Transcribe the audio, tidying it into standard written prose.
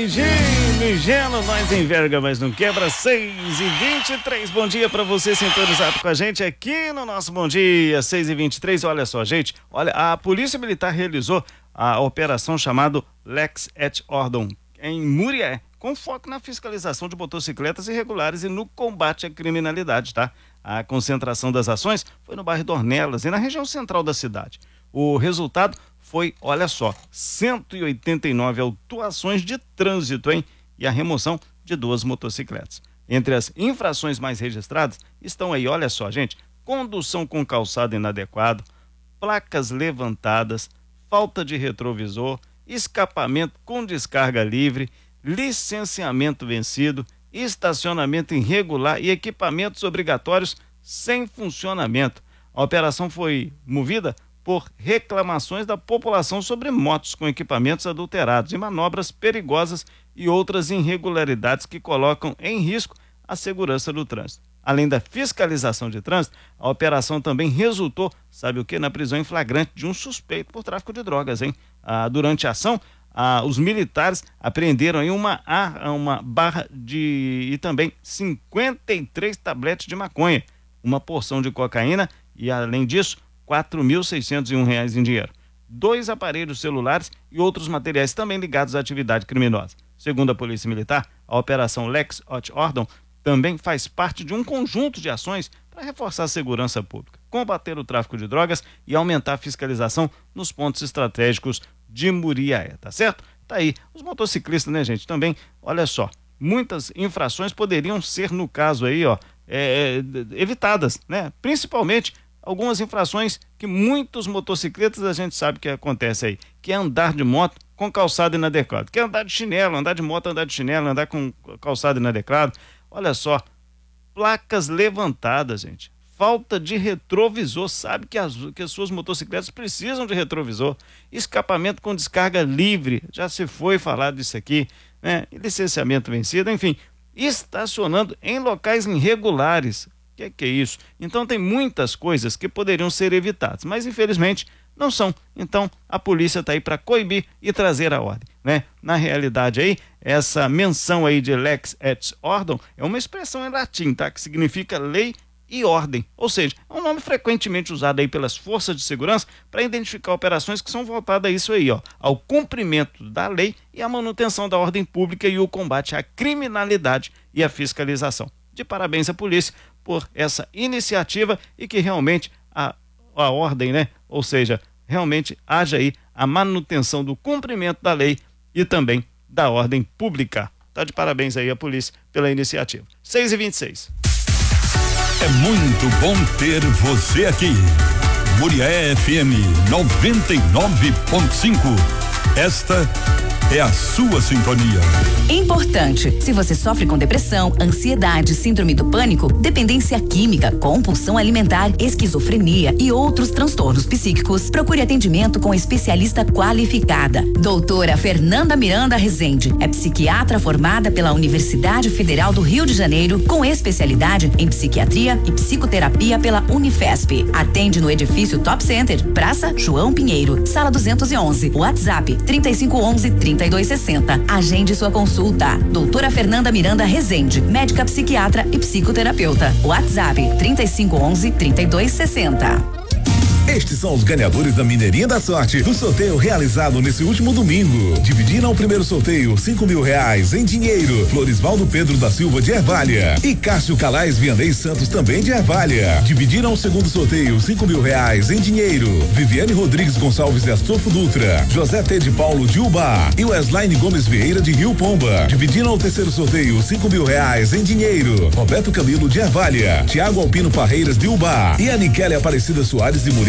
Ingênuo, nós enverga, mas não quebra. 6h23, bom dia pra você sintonizado com a gente aqui no nosso Bom Dia, 6h23. Olha só, gente, olha, a Polícia Militar realizou a operação chamada Lex et Ordem em Murié, com foco na fiscalização de motocicletas irregulares e no combate à criminalidade, tá? A concentração das ações foi no bairro Dornelas e na região central da cidade. O resultado foi, olha só, 189 autuações de trânsito, hein? E a remoção de 2 motocicletas. Entre as infrações mais registradas estão aí, olha só, gente, condução com calçado inadequado, placas levantadas, falta de retrovisor, escapamento com descarga livre, licenciamento vencido, estacionamento irregular e equipamentos obrigatórios sem funcionamento. A operação foi movida por reclamações da população sobre motos com equipamentos adulterados e manobras perigosas e outras irregularidades que colocam em risco a segurança do trânsito. Além da fiscalização de trânsito, a operação também resultou, sabe o que? Na prisão em flagrante de um suspeito por tráfico de drogas, hein? Durante a ação, os militares apreenderam aí uma barra e também 53 tabletes de maconha, uma porção de cocaína e, além disso, R$4.601 em dinheiro, 2 aparelhos celulares e outros materiais também ligados à atividade criminosa. Segundo a Polícia Militar, a Operação Lex et Ordem também faz parte de um conjunto de ações para reforçar a segurança pública, combater o tráfico de drogas e aumentar a fiscalização nos pontos estratégicos de Muriaé, tá certo? Tá aí, os motociclistas, né, gente, também, olha só, muitas infrações poderiam ser, no caso aí, evitadas, né? Principalmente algumas infrações que muitos motocicletas a gente sabe que acontece aí, que é andar de moto com calçado inadequado, que é andar de chinelo, andar de moto, andar de chinelo, andar com calçado inadequado. Olha só, placas levantadas, gente, falta de retrovisor, sabe que as suas motocicletas precisam de retrovisor, escapamento com descarga livre, já se foi falado disso aqui, né? Licenciamento vencido, enfim, estacionando em locais irregulares. Que é isso? Então tem muitas coisas que poderiam ser evitadas, mas infelizmente não são. Então a polícia está aí para coibir e trazer a ordem, né? Na realidade aí, essa menção aí de Lex et Ordem é uma expressão em latim, tá? Que significa lei e ordem, ou seja, é um nome frequentemente usado aí pelas forças de segurança para identificar operações que são voltadas a isso aí, ao cumprimento da lei e à manutenção da ordem pública e o combate à criminalidade e à fiscalização. De parabéns à polícia por essa iniciativa e que realmente a ordem, né? Ou seja, realmente haja aí a manutenção do cumprimento da lei e também da ordem pública. Tá de parabéns aí a polícia pela iniciativa. 6h26. É muito bom ter você aqui. Muriaé FM 99.5. Esta é a sua sintonia. Importante, se você sofre com depressão, ansiedade, síndrome do pânico, dependência química, compulsão alimentar, esquizofrenia e outros transtornos psíquicos, procure atendimento com especialista qualificada. Doutora Fernanda Miranda Rezende é psiquiatra formada pela Universidade Federal do Rio de Janeiro, com especialidade em psiquiatria e psicoterapia pela Unifesp. Atende no edifício Top Center, Praça João Pinheiro, Sala 211, WhatsApp 3511-3260. Agende sua consulta. Doutora Fernanda Miranda Rezende, médica psiquiatra e psicoterapeuta. WhatsApp 3511-3260. Estes são os ganhadores da Mineirinha da Sorte do sorteio realizado nesse último domingo. Dividiram o primeiro sorteio R$5.000 em dinheiro. Florisvaldo Pedro da Silva de Ervália e Cássio Calais Vianney Santos também de Ervália. Dividiram o segundo sorteio R$5.000 em dinheiro. Viviane Rodrigues Gonçalves de Astolfo Dutra, José T. de Paulo de Ubá e Weslaine Gomes Vieira de Rio Pomba. Dividiram o terceiro sorteio R$5.000 em dinheiro. Roberto Camilo de Ervália, Tiago Alpino Parreiras de Ubá e a Niquele Aparecida Soares de Murilo